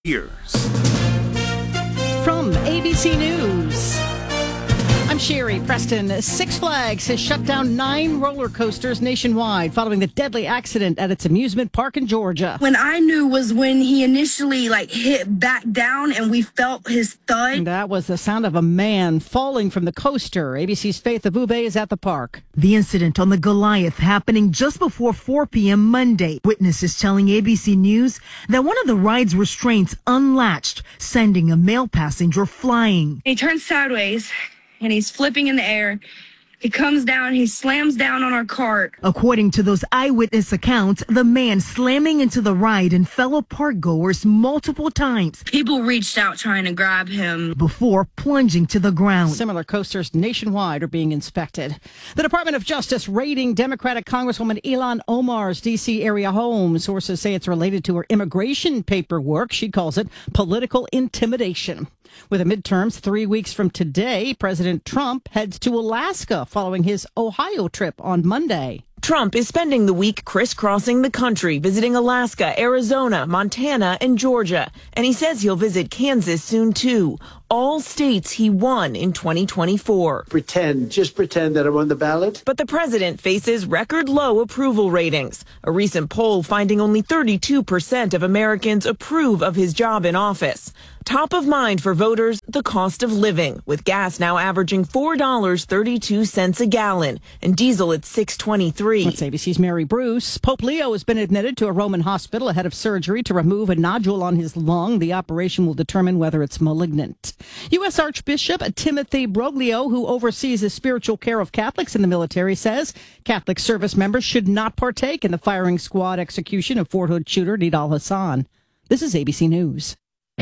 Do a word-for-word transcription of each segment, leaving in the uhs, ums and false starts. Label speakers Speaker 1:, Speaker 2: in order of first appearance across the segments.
Speaker 1: Years.
Speaker 2: From A B C News, I'm Sherry Preston. Six Flags has shut down nine roller coasters nationwide following the deadly accident at its amusement park in Georgia.
Speaker 3: When I knew was when he initially like hit back down and we felt his thud.
Speaker 2: And that was the sound of a man falling from the coaster. A B C's Faith Abube is at the park.
Speaker 4: The incident on the Goliath happening just before four p.m. Monday. Witnesses telling A B C News that one of the ride's restraints unlatched, sending a male passenger flying.
Speaker 3: He turns sideways and he's flipping in the air. He comes down, he slams down on our cart.
Speaker 4: According to those eyewitness accounts, the man slamming into the ride and fellow park goers multiple times.
Speaker 3: People reached out trying to grab him
Speaker 4: before plunging to the ground.
Speaker 2: Similar coasters nationwide are being inspected. The Department of Justice raiding Democratic Congresswoman Ilhan Omar's D C area home. Sources say it's related to her immigration paperwork. She calls it political intimidation. With the midterms three weeks from today, President Trump heads to Alaska following his Ohio trip on Monday.
Speaker 5: Trump is spending the week crisscrossing the country, visiting Alaska, Arizona, Montana, and Georgia. And he says he'll visit Kansas soon, too. All states he won in twenty twenty-four.
Speaker 6: Pretend, just pretend that I'm on the ballot.
Speaker 5: But the president faces record low approval ratings. A recent poll finding only thirty-two percent of Americans approve of his job in office. Top of mind for voters, the cost of living, with gas now averaging four dollars and thirty-two cents a gallon and diesel at six dollars and twenty-three cents.
Speaker 2: That's A B C's Mary Bruce. Pope Leo has been admitted to a Roman hospital ahead of surgery to remove a nodule on his lung. The operation will determine whether it's malignant. U S Archbishop Timothy Broglio, who oversees the spiritual care of Catholics in the military, says Catholic service members should not partake in the firing squad execution of Fort Hood shooter Nidal Hassan. This is A B C News.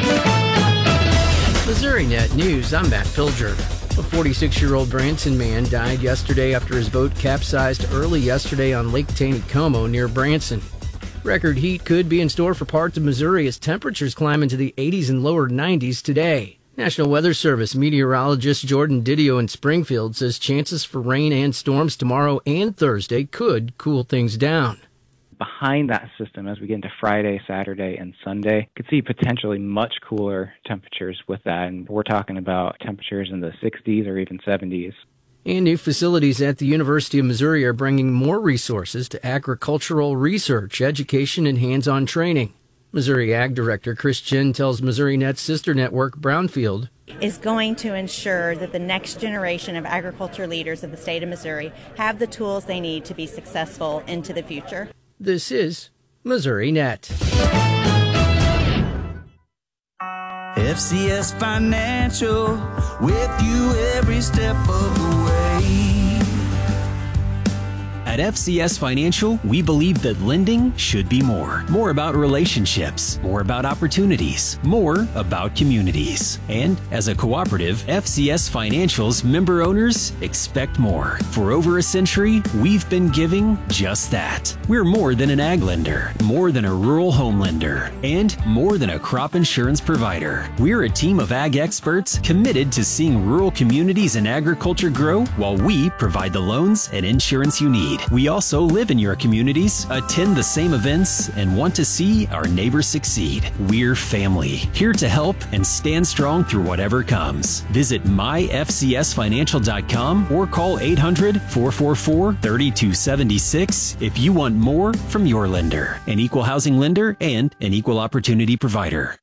Speaker 7: Missouri Net News, I'm Matt Pilger. A forty-six-year-old Branson man died yesterday after his boat capsized early yesterday on Lake Taneycomo near Branson. Record heat could be in store for parts of Missouri as temperatures climb into the eighties and lower nineties today. National Weather Service meteorologist Jordan Didio in Springfield says chances for rain and storms tomorrow and Thursday could cool things down.
Speaker 8: Behind that system, as we get into Friday, Saturday, and Sunday, could see potentially much cooler temperatures with that. And we're talking about temperatures in the sixties or even seventies.
Speaker 7: And new facilities at the University of Missouri are bringing more resources to agricultural research, education, and hands-on training. Missouri Ag Director Chris Chin tells Missouri Net's sister network, Brownfield,
Speaker 9: is going to ensure that the next generation of agriculture leaders of the state of Missouri have the tools they need to be successful into the future.
Speaker 7: This is Missouri Net.
Speaker 10: F C S Financial, with you every step of the way.
Speaker 11: At F C S Financial, we believe that lending should be more. More about relationships, more about opportunities, more about communities. And as a cooperative, F C S Financial's member owners expect more. For over a century, we've been giving just that. We're more than an ag lender, more than a rural home lender, and more than a crop insurance provider. We're a team of ag experts committed to seeing rural communities and agriculture grow while we provide the loans and insurance you need. We also live in your communities, attend the same events, and want to see our neighbors succeed. We're family, here to help and stand strong through whatever comes. Visit my f c s financial dot com or call eight hundred, four four four, three two seven six if you want more from your lender. An equal housing lender and an equal opportunity provider.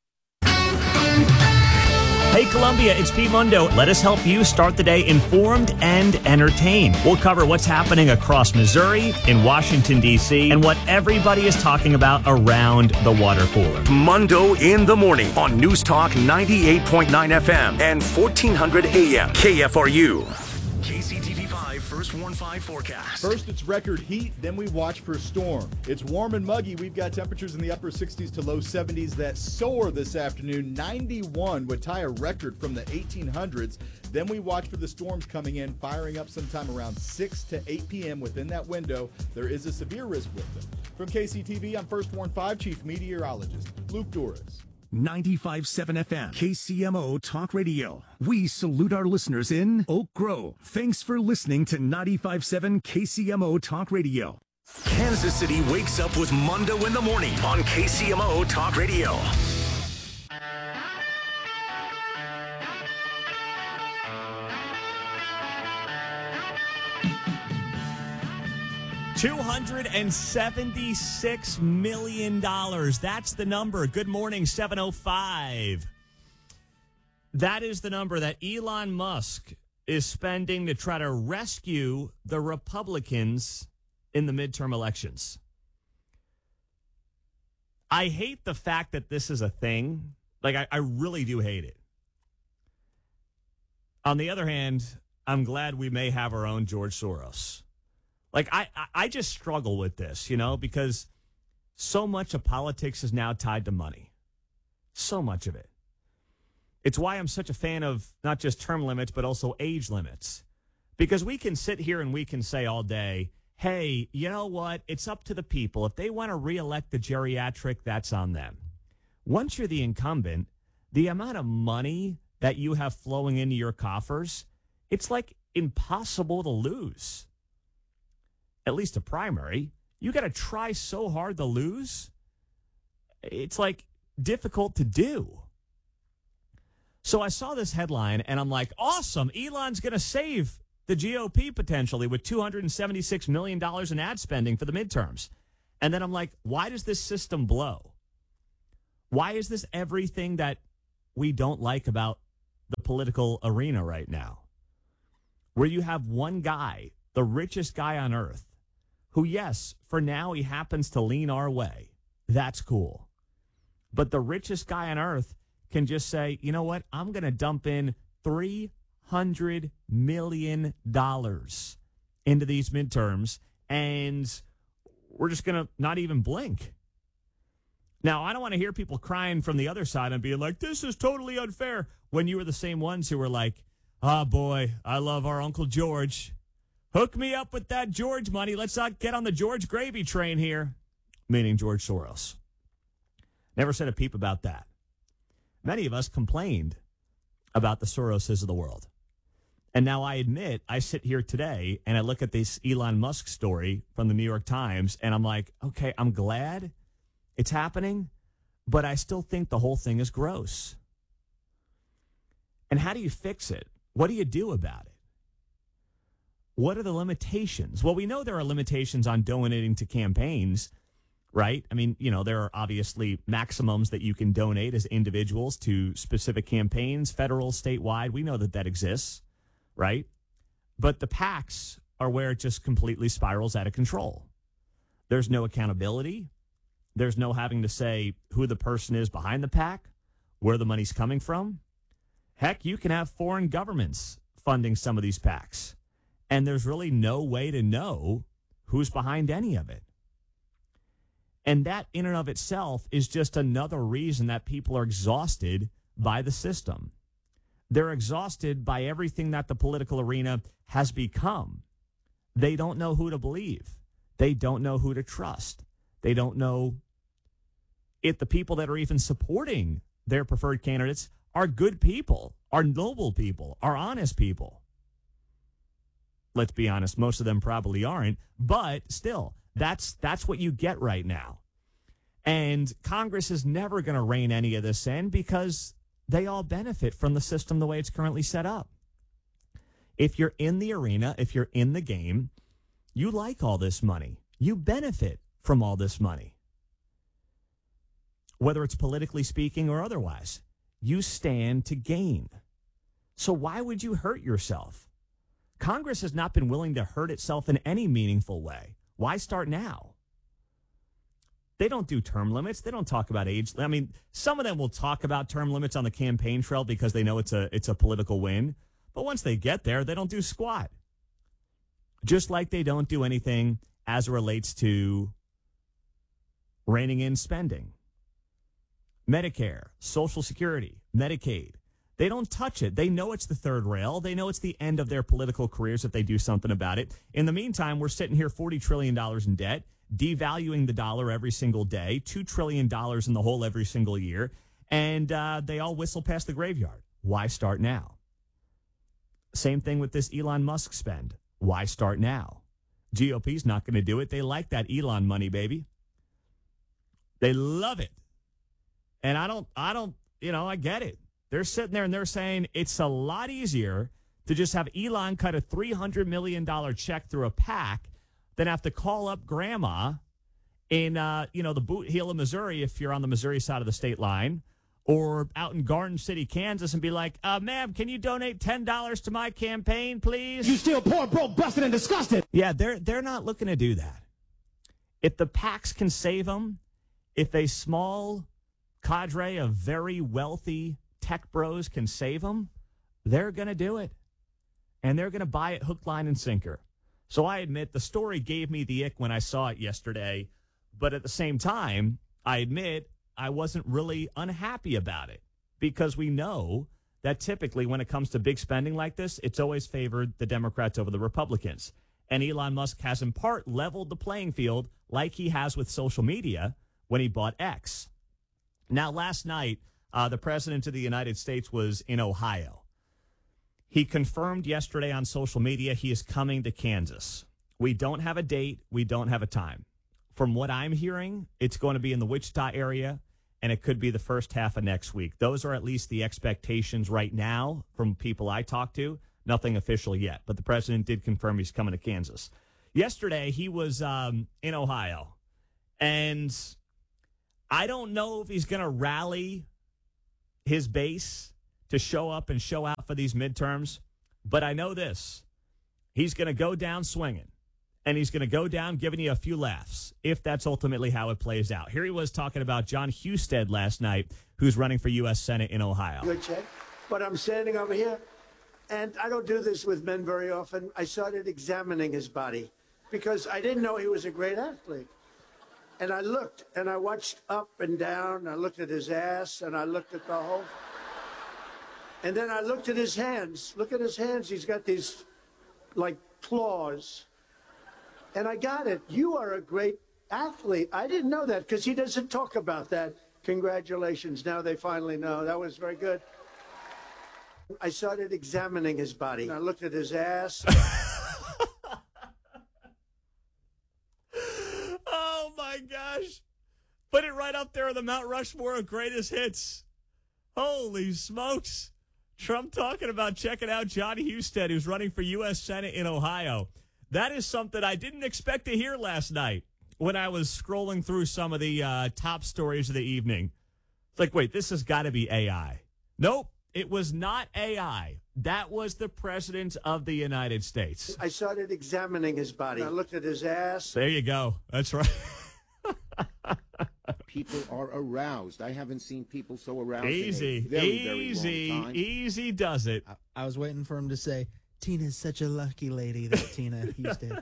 Speaker 12: Hey Columbia, it's Pete Mundo. Let us help you start the day informed and entertained. We'll cover what's happening across Missouri, in Washington, D C, and what everybody is talking about around the water cooler.
Speaker 1: Mundo in the morning on News Talk ninety-eight point nine F M and fourteen hundred A M K F R U. K C T V five First Warn five forecast.
Speaker 13: First, it's record heat, then we watch for storm. It's warm and muggy. We've got temperatures in the upper sixties to low seventies that soar this afternoon. ninety-one would tie a record from the eighteen hundreds. Then we watch for the storms coming in, firing up sometime around six to eight p.m. Within that window, there is a severe risk with them. From K C T V, I'm First Warn five Chief Meteorologist Luke Doris.
Speaker 1: ninety-five point seven F M, K C M O Talk Radio. We salute our listeners in Oak Grove. Thanks for listening to ninety-five point seven K C M O Talk Radio. Kansas City wakes up with Mundo in the morning on K C M O Talk Radio.
Speaker 12: two hundred seventy-six million dollars. That's the number. Good morning, seven oh five. That is the number that Elon Musk is spending to try to rescue the Republicans in the midterm elections. I hate the fact that this is a thing. Like, I, I really do hate it. On the other hand, I'm glad we may have our own George Soros. Like, I, I just struggle with this, you know, because so much of politics is now tied to money. So much of it. It's why I'm such a fan of not just term limits, but also age limits. Because we can sit here and we can say all day, hey, you know what? It's up to the people. If they want to reelect the geriatric, that's on them. Once you're the incumbent, the amount of money that you have flowing into your coffers, it's like impossible to lose. At least a primary. You got to try so hard to lose. It's like difficult to do. So I saw this headline and I'm like, awesome. Elon's going to save the G O P potentially with two hundred seventy-six million dollars in ad spending for the midterms. And then I'm like, why does this system blow? Why is this everything that we don't like about the political arena right now? Where you have one guy, the richest guy on earth, who, yes, for now he happens to lean our way. That's cool. But the richest guy on earth can just say, you know what? I'm going to dump in three hundred million dollars into these midterms, and we're just going to not even blink. Now, I don't want to hear people crying from the other side and being like, this is totally unfair, when you were the same ones who were like, oh, boy, I love our Uncle George. Hook me up with that George money. Let's not get on the George gravy train here, meaning George Soros. Never said a peep about that. Many of us complained about the Soroses of the world. And now I admit, I sit here today and I look at this Elon Musk story from the New York Times and I'm like, okay, I'm glad it's happening, but I still think the whole thing is gross. And how do you fix it? What do you do about it? What are the limitations? Well, we know there are limitations on donating to campaigns, right? I mean, you know, there are obviously maximums that you can donate as individuals to specific campaigns, federal, statewide. We know that that exists, right? But the PACs are where it just completely spirals out of control. There's no accountability. There's no having to say who the person is behind the PAC, where the money's coming from. Heck, you can have foreign governments funding some of these PACs, and there's really no way to know who's behind any of it. And that in and of itself is just another reason that people are exhausted by the system. They're exhausted by everything that the political arena has become. They don't know who to believe. They don't know who to trust. They don't know if the people that are even supporting their preferred candidates are good people, are noble people, are honest people. Let's be honest, most of them probably aren't, but still, that's that's what you get right now. And Congress is never going to rein any of this in because they all benefit from the system the way it's currently set up. If you're in the arena, if you're in the game, you like all this money. You benefit from all this money. Whether it's politically speaking or otherwise, you stand to gain. So why would you hurt yourself? Congress has not been willing to hurt itself in any meaningful way. Why start now? They don't do term limits. They don't talk about age. I mean, some of them will talk about term limits on the campaign trail because they know it's a it's a political win. But once they get there, they don't do squat. Just like they don't do anything as it relates to reining in spending. Medicare, Social Security, Medicaid. They don't touch it. They know it's the third rail. They know it's the end of their political careers if they do something about it. In the meantime, we're sitting here forty trillion dollars in debt, devaluing the dollar every single day, two trillion dollars in the hole every single year, and uh, they all whistle past the graveyard. Why start now? Same thing with this Elon Musk spend. Why start now? G O P's not going to do it. They like that Elon money, baby. They love it. And I don't, I don't, you know, I get it. They're sitting there and they're saying it's a lot easier to just have Elon cut a three hundred million dollars check through a PAC than have to call up grandma in, uh, you know, the Boot Heel of Missouri, if you're on the Missouri side of the state line, or out in Garden City, Kansas, and be like, uh, ma'am, can you donate ten dollars to my campaign, please?
Speaker 14: You still poor, broke, busted, and disgusted.
Speaker 12: Yeah, they're, they're not looking to do that. If the PACs can save them, if a small cadre of very wealthy tech bros can save them, they're going to do it. And they're going to buy it hook, line, and sinker. So I admit the story gave me the ick when I saw it yesterday. But at the same time, I admit I wasn't really unhappy about it, because we know that typically when it comes to big spending like this, it's always favored the Democrats over the Republicans. And Elon Musk has in part leveled the playing field like he has with social media when he bought X. Now, last night, uh, the president of the United States was in Ohio. He confirmed yesterday on social media he is coming to Kansas. We don't have a date. We don't have a time. From what I'm hearing, it's going to be in the Wichita area, and it could be the first half of next week. Those are at least the expectations right now from people I talked to. Nothing official yet, but the president did confirm he's coming to Kansas. Yesterday, he was um, in Ohio, and I don't know if he's going to rally his base to show up and show out for these midterms, but I know this. He's going to go down swinging, and he's going to go down giving you a few laughs, if that's ultimately how it plays out. Here he was talking about John Husted last night, who's running for U S Senate in Ohio.
Speaker 6: Good check. But I'm standing over here, and I don't do this with men very often. I started examining his body because I didn't know he was a great athlete. And I looked, and I watched up and down. I looked at his ass, and I looked at the whole... And then I looked at his hands. Look at his hands. He's got these, like, claws. And I got it. You are a great athlete. I didn't know that because he doesn't talk about that. Congratulations. Now they finally know. That was very good. I started examining his body. I looked at his ass.
Speaker 12: Oh, my gosh. Put it right up there on the Mount Rushmore of greatest hits. Holy smokes. Trump talking about checking out Johnny Husted, who's running for U S Senate in Ohio. That is something I didn't expect to hear last night when I was scrolling through some of the uh, top stories of the evening. It's like, wait, this has got to be A I. Nope, it was not A I. That was the president of the United States.
Speaker 6: I started examining his body. I looked at his ass.
Speaker 12: There you go. That's right.
Speaker 15: People are aroused. I haven't seen people so aroused.
Speaker 12: Easy,
Speaker 15: in a very,
Speaker 12: easy,
Speaker 15: very long time.
Speaker 12: easy does it.
Speaker 16: I, I was waiting for him to say, Tina's such a lucky lady, that Tina Husted.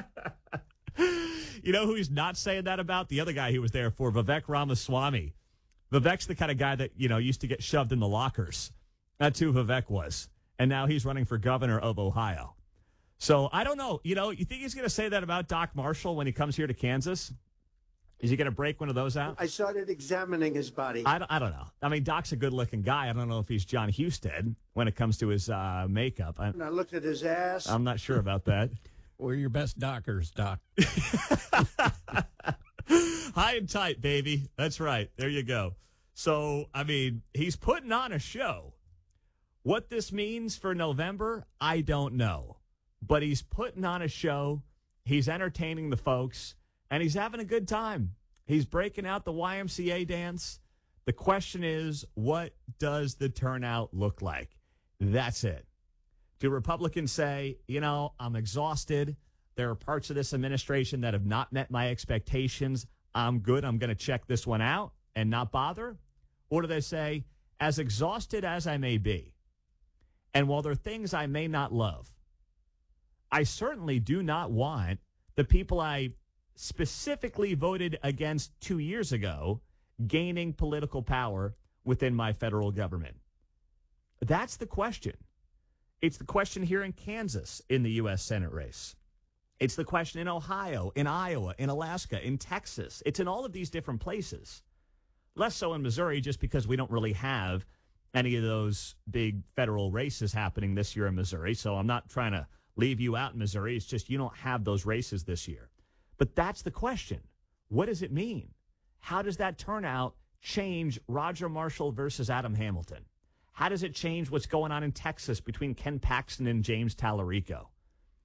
Speaker 12: You know who he's not saying that about? The other guy he was there for, Vivek Ramaswamy. Vivek's the kind of guy that, you know, used to get shoved in the lockers. That's who Vivek was. And now he's running for governor of Ohio. So I don't know. You know, you think he's going to say that about Doc Marshall when he comes here to Kansas? Is he going to break one of those out?
Speaker 6: I started examining his body.
Speaker 12: I don't, I don't know. I mean, Doc's a good-looking guy. I don't know if he's John Husted when it comes to his uh, makeup. I,
Speaker 6: and I looked at his ass.
Speaker 12: I'm not sure about that.
Speaker 17: We're your best doctors, Doc.
Speaker 12: High and tight, baby. That's right. There you go. So, I mean, he's putting on a show. What this means for November, I don't know. But he's putting on a show. He's entertaining the folks. And he's having a good time. He's breaking out the Y M C A dance. The question is, what does the turnout look like? That's it. Do Republicans say, you know, I'm exhausted. There are parts of this administration that have not met my expectations. I'm good. I'm going to check this one out and not bother? Or do they say, as exhausted as I may be, and while there are things I may not love, I certainly do not want the people I specifically voted against two years ago gaining political power within my federal government. That's the question. It's the question here in Kansas in the U S Senate race. It's the question in Ohio, in Iowa, in Alaska, in Texas. It's in all of these different places. Less so in Missouri, just because we don't really have any of those big federal races happening this year in Missouri. So I'm not trying to leave you out in Missouri. It's just you don't have those races this year. But that's the question. What does it mean? How does that turnout change Roger Marshall versus Adam Hamilton? How does it change what's going on in Texas between Ken Paxton and James Tallarico?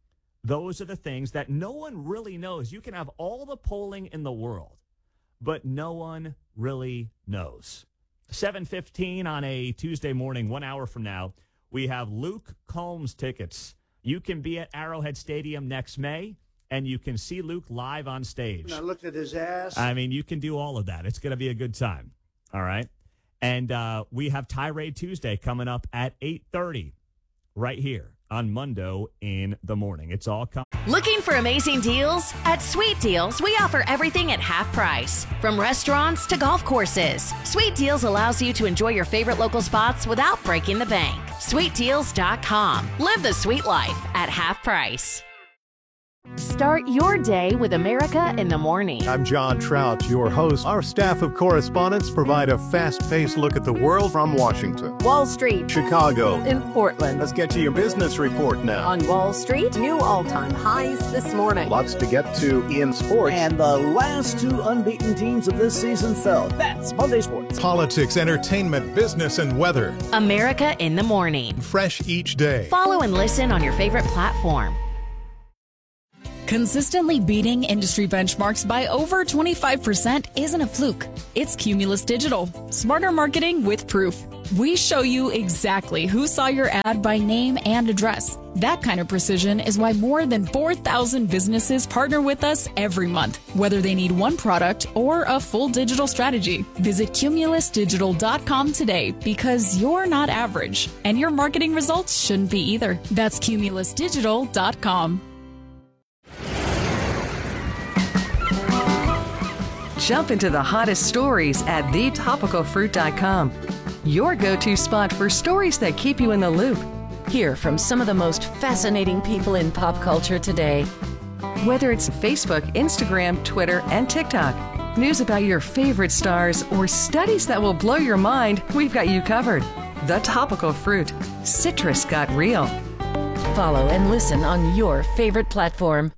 Speaker 12: those are the things that no one really knows. You can have all the polling in the world, but no one really knows. seven fifteen on a Tuesday morning, one hour from now, we have Luke Combs tickets. You can be at Arrowhead Stadium next May, and you can see Luke live on stage.
Speaker 6: And I looked at his ass.
Speaker 12: I mean, you can do all of that. It's going to be a good time. All right. And uh, we have Tirade Tuesday coming up at eight thirty right here on Mundo in the morning. It's all coming.
Speaker 18: Looking for amazing deals? At Sweet Deals, we offer everything at half price. From restaurants to golf courses, Sweet Deals allows you to enjoy your favorite local spots without breaking the bank. sweet deals dot com. Live the sweet life at half price. Start your day with America in the Morning.
Speaker 19: I'm John Trout, your host. Our staff of correspondents provide a fast-paced look at the world from Washington,
Speaker 20: Wall Street,
Speaker 19: Chicago,
Speaker 20: in Portland.
Speaker 19: Let's get to your business report now.
Speaker 20: On Wall Street, new all-time highs this morning.
Speaker 19: Lots to get to in sports.
Speaker 21: And the last two unbeaten teams of this season fell. That's Monday Sports.
Speaker 19: Politics, entertainment, business, and weather.
Speaker 18: America in the Morning.
Speaker 19: Fresh each day.
Speaker 18: Follow and listen on your favorite platform.
Speaker 22: Consistently beating industry benchmarks by over twenty-five percent isn't a fluke. It's Cumulus Digital. Smarter marketing with proof. We show you exactly who saw your ad by name and address. That kind of precision is why more than four thousand businesses partner with us every month, whether they need one product or a full digital strategy. Visit cumulus digital dot com today because you're not average, and your marketing results shouldn't be either. That's cumulus digital dot com.
Speaker 23: Jump into the hottest stories at the topical fruit dot com. Your go-to spot for stories that keep you in the loop.
Speaker 18: Hear from some of the most fascinating people in pop culture today.
Speaker 23: Whether it's Facebook, Instagram, Twitter, and TikTok, news about your favorite stars, or studies that will blow your mind, we've got you covered. The Topical Fruit. Citrus got real.
Speaker 18: Follow and listen on your favorite platform.